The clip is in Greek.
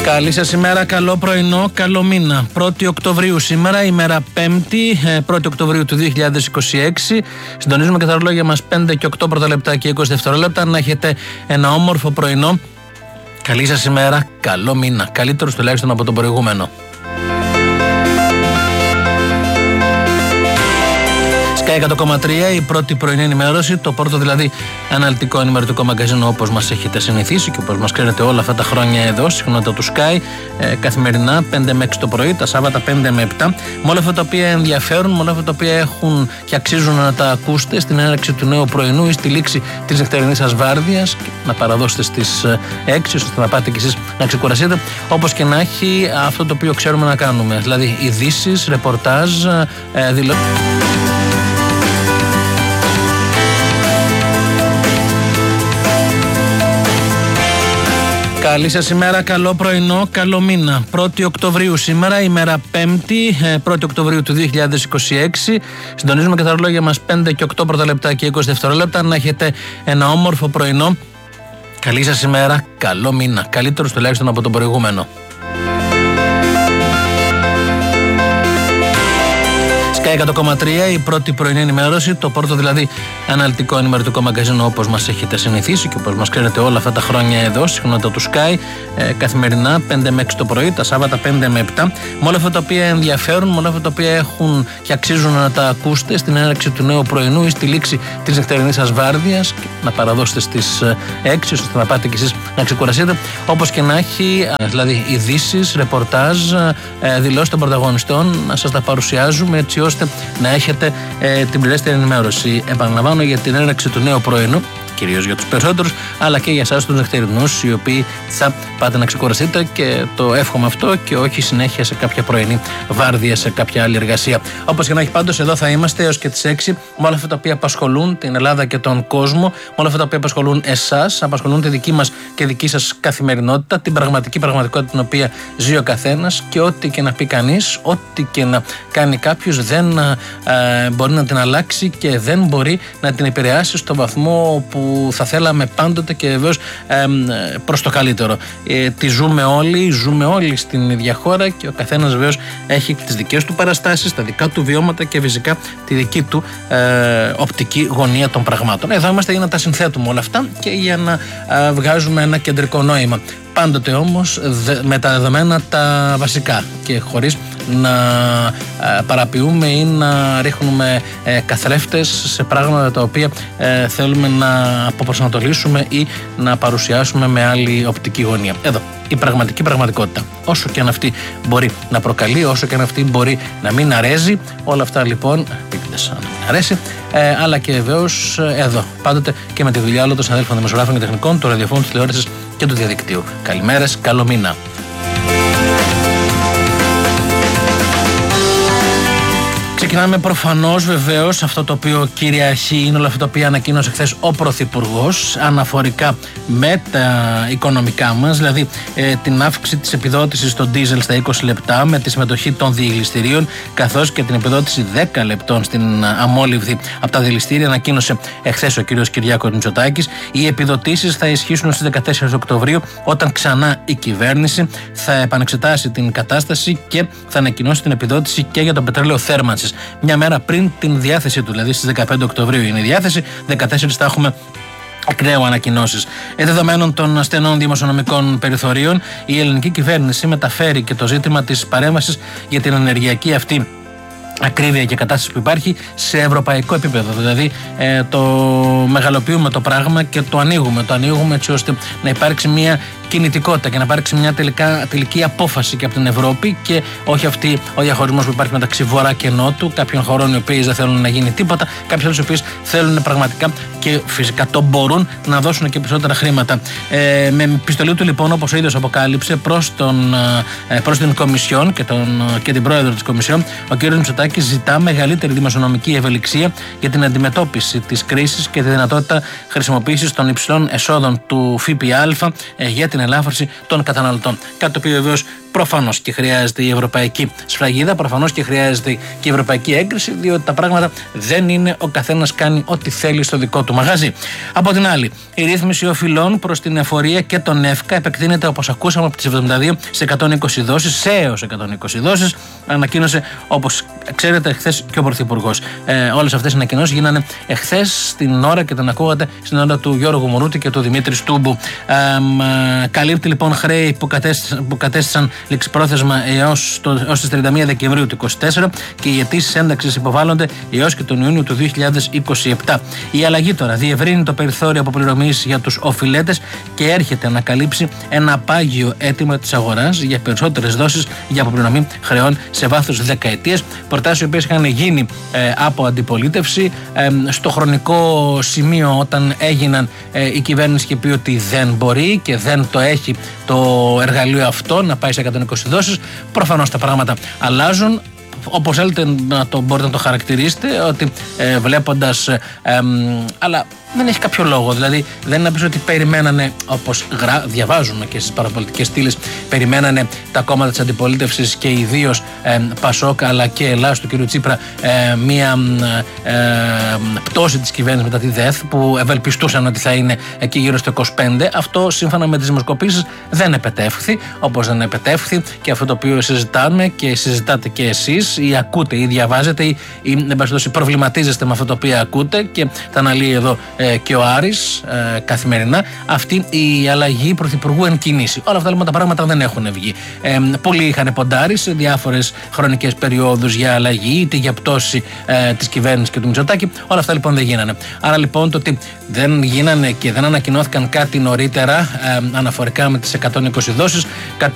Καλή σας ημέρα, καλό πρωινό, καλό μήνα. 1η Οκτωβρίου σήμερα, ημέρα 5η, 1η Οκτωβρίου του 2026. Συντονίζουμε και τα ρολόγια μας 5 και 8 πρώτα λεπτά και 20 δευτερόλεπτα. Να έχετε ένα όμορφο πρωινό. Καλή σας ημέρα, καλό μήνα. Καλύτερος τουλάχιστον από τον προηγούμενο. Sky 100,3, η πρώτη πρωινή ενημέρωση, το πρώτο δηλαδή αναλυτικό ενημερωτικό μαγκαζίνο όπως μας έχετε συνηθίσει και όπως μας ξέρετε όλα αυτά τα χρόνια εδώ, συχνότητα του Sky, καθημερινά 5 με 6 το πρωί, τα Σάββατα 5 με 7, με όλα αυτά τα οποία ενδιαφέρουν, με όλα αυτά τα οποία έχουν και αξίζουν να τα ακούσετε στην έναρξη του νέου πρωινού ή στη λήξη της νυχτερινής σας βάρδιας, να παραδώσετε στις 6, ώστε να πάτε κι εσείς να ξεκουραστείτε, όπως και να έχει αυτό το οποίο ξέρουμε να κάνουμε, δηλαδή ειδήσεις, ρεπορτάζ, δηλώσεις. Καλή σας ημέρα, καλό πρωινό, καλό μήνα. 1η Οκτωβρίου σήμερα, ημέρα 5η, 1η Οκτωβρίου του 2026. Συντονίζουμε και τα ρολόγια μας 5 και 8 πρώτα λεπτά και 20 δευτερόλεπτα. Να έχετε ένα όμορφο πρωινό. Καλή σας ημέρα, καλό μήνα. Καλύτερος τουλάχιστον από τον προηγούμενο. Sky 100,3, η πρώτη πρωινή ενημέρωση, το πρώτο δηλαδή αναλυτικό ενημερωτικό μαγκαζίνο όπως μας έχετε συνηθίσει και όπως μας ξέρετε όλα αυτά τα χρόνια εδώ, συχνότητα του Sky, καθημερινά 5 με 6 το πρωί, τα Σάββατα 5 με 7, με όλα αυτά τα οποία ενδιαφέρουν, με όλα αυτά τα οποία έχουν και αξίζουν να τα ακούσετε στην έναρξη του νέου πρωινού ή στη λήξη της νυχτερινής σας βάρδιας, να παραδώσετε στις 6, ώστε να πάτε κι εσείς να ξεκουραστείτε, όπως και να έχει, δηλαδή ειδήσεις, ρεπορτάζ, δηλώσεις των πρωταγωνιστών, να σας τα παρουσιάζουμε έτσι ώστε να έχετε την πληρέστερη ενημέρωση. Επαναλαμβάνω, για την έναρξη του νέου πρωινού, κυρίως για τους περισσότερους, αλλά και για εσάς τους νυχτερινούς, οι οποίοι θα πάτε να ξεκουραστείτε, και το εύχομαι αυτό, και όχι συνέχεια σε κάποια πρωινή βάρδια, σε κάποια άλλη εργασία. Όπως και να έχει, πάντως εδώ θα είμαστε έως και τις 6, με όλα αυτά τα οποία απασχολούν την Ελλάδα και τον κόσμο, με όλα αυτά τα οποία απασχολούν εσάς, απασχολούν τη δική μας και δική σας καθημερινότητα, την πραγματική πραγματικότητα την οποία ζει ο καθένας, και ό,τι και να πει κανείς, ό,τι και να κάνει κάποιος, δεν μπορεί να την αλλάξει και δεν μπορεί να την επηρεάσει στο βαθμό που θα θέλαμε πάντοτε, και βεβαίως προς το καλύτερο. Τη ζούμε όλοι στην ίδια χώρα, και ο καθένας βεβαίως έχει τις δικές του παραστάσεις, τα δικά του βιώματα και φυσικά τη δική του οπτική γωνία των πραγμάτων. Εδώ είμαστε για να τα συνθέτουμε όλα αυτά και για να βγάζουμε ένα κεντρικό νόημα. Πάντοτε όμως με τα δεδομένα τα βασικά και χωρίς να παραποιούμε ή να ρίχνουμε καθρέφτες σε πράγματα τα οποία θέλουμε να αποπροσανατολίσουμε ή να παρουσιάσουμε με άλλη οπτική γωνία. Εδώ, η πραγματική πραγματικότητα. Όσο και αν αυτή μπορεί να προκαλεί, όσο και αν αυτή μπορεί να μην αρέσει, όλα αυτά λοιπόν, επίτηδες να μην αρέσει, αλλά και βεβαίως εδώ, πάντοτε και με τη δουλειά όλων των συναδέλφων δημοσιογράφων και τεχνικών, του ραδιοφώνου, της τηλεόρασης και του διαδικτύου. Καλημέρες, καλό μήνα. Ξεκινάμε προφανώς βεβαίως αυτό το οποίο κυριαρχεί, είναι όλα αυτά τα οποία ανακοίνωσε χθες ο Πρωθυπουργός αναφορικά με τα οικονομικά μας, δηλαδή την αύξηση της επιδότησης στο ντίζελ στα 20 λεπτά με τη συμμετοχή των διελιστηρίων, καθώς και την επιδότηση 10 λεπτών στην αμόλυβδη από τα διελιστήρια. Ανακοίνωσε εχθές ο κ. Κυριάκος Μητσοτάκης. Οι επιδοτήσεις θα ισχύσουν στις 14 Οκτωβρίου, όταν ξανά η κυβέρνηση θα επανεξετάσει την κατάσταση και θα ανακοινώσει την επιδότηση και για το πετρέλαιο θέρμανσης. Μια μέρα πριν την διάθεση του, δηλαδή στις 15 Οκτωβρίου είναι η διάθεση, 14 θα έχουμε εκ νέου ανακοινώσεις. Δεδομένων των ασθενών δημοσιονομικών περιθωρίων, η ελληνική κυβέρνηση μεταφέρει και το ζήτημα της παρέμβασης για την ενεργειακή αυτή ακρίβεια και κατάσταση που υπάρχει σε ευρωπαϊκό επίπεδο. Δηλαδή το μεγαλοποιούμε το πράγμα και το ανοίγουμε έτσι ώστε να υπάρξει μια κινητικότητα και να υπάρξει μια τελική απόφαση και από την Ευρώπη, και όχι αυτή ο διαχωρισμός που υπάρχει μεταξύ Βορρά και Νότου, κάποιων χωρών οι οποίες δεν θέλουν να γίνει τίποτα, κάποιες άλλες οι οποίες θέλουν πραγματικά και φυσικά το μπορούν να δώσουν και περισσότερα χρήματα. Με επιστολή του λοιπόν, όπως ο ίδιος αποκάλυψε, προς την Κομισιόν και την πρόεδρο της Κομισιόν, ο κ. Μητσοτάκης Μητσοτάκη ζητά μεγαλύτερη δημοσιονομική ευελιξία για την αντιμετώπιση της κρίσης και τη δυνατότητα χρησιμοποίησης των υψηλών εσόδων του ΦΠΑ για την ελάφρυνση των καταναλωτών. Κάτι το οποίο βεβαίως προφανώς και χρειάζεται η ευρωπαϊκή σφραγίδα, προφανώς και χρειάζεται και η ευρωπαϊκή έγκριση, διότι τα πράγματα δεν είναι ο καθένας κάνει ό,τι θέλει στο δικό του μαγαζί. Από την άλλη, η ρύθμιση οφειλών προς την εφορία και τον ΕΦΚΑ επεκτείνεται, όπως ακούσαμε, από τις 72 σε 120 δόσεις, σε έως 120 δόσεις. Ανακοίνωσε, όπως ξέρετε, χθες και ο Πρωθυπουργός. Όλες αυτές οι ανακοινώσεις γίνανε εχθές στην ώρα και την ακούγατε στην ώρα του Γιώργου Μουρούτη και του Δημήτρη Στούμπου. Καλύπτει λοιπόν χρέη που κατέστησαν ληξιπρόθεσμα έως τις 31 Δεκεμβρίου του 2024 και οι αιτήσεις ένταξης υποβάλλονται έως και τον Ιούνιο του 2027. Η αλλαγή τώρα διευρύνει το περιθώριο αποπληρωμής για τους οφειλέτες και έρχεται να καλύψει ένα πάγιο αίτημα της αγοράς για περισσότερες δόσεις για αποπληρωμή χρεών σε βάθος δεκαετίες. Προτάσεις οι οποίες είχαν γίνει από αντιπολίτευση. Στο χρονικό σημείο, όταν έγιναν, η κυβέρνηση είχε πει ότι δεν μπορεί και δεν το έχει το εργαλείο αυτό να πάει σε 120 δόσεις. Προφανώς τα πράγματα αλλάζουν. Όπως θέλετε μπορείτε να το χαρακτηρίσετε, ότι βλέποντας, αλλά δεν έχει κάποιο λόγο. Δηλαδή δεν είναι να πεις ότι περιμένανε, όπως διαβάζουμε και στις παραπολιτικές στήλες, περιμένανε τα κόμματα της αντιπολίτευσης και ιδίως Πασόκ αλλά και Ελλάς του κ. Τσίπρα μία πτώση της κυβέρνησης μετά τη ΔΕΘ, που ευελπιστούσαν ότι θα είναι εκεί γύρω στο 25. Αυτό, σύμφωνα με τις δημοσκοπήσεις, δεν επετεύχθη, όπως δεν επετεύχθη και αυτό το οποίο συζητάμε και συζητάτε και εσείς ή ακούτε ή διαβάζετε ή προβληματίζεστε με αυτό το οποίο ακούτε και τα αναλύει εδώ και ο Άρης καθημερινά, αυτή η αλλαγή πρωθυπουργού εν κινήσει. Όλα αυτά λοιπόν τα πράγματα δεν έχουν βγει. Πολλοί είχαν ποντάρει σε διάφορες χρονικές περιόδους για αλλαγή, είτε για πτώση της κυβέρνησης και του Μητσοτάκη. Όλα αυτά λοιπόν δεν γίνανε. Άρα λοιπόν το ότι δεν γίνανε και δεν ανακοινώθηκαν κάτι νωρίτερα αναφορικά με τις 120 δόσεις, κάτι